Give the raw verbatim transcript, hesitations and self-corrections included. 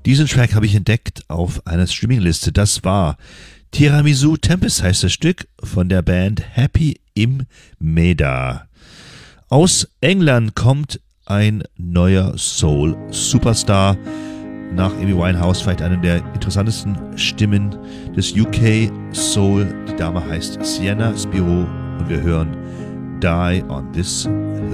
Diesen Track habe ich entdeckt auf einer Streamingliste. Das war Tiramisu Tempest, heißt das Stück, von der Band Happy im Meda. Aus England kommt ein neuer Soul-Superstar. Nach Amy Winehouse vielleicht eine der interessantesten Stimmen des U K Soul. Die Dame heißt Sienna Spiro und wir hören Die on This Hill.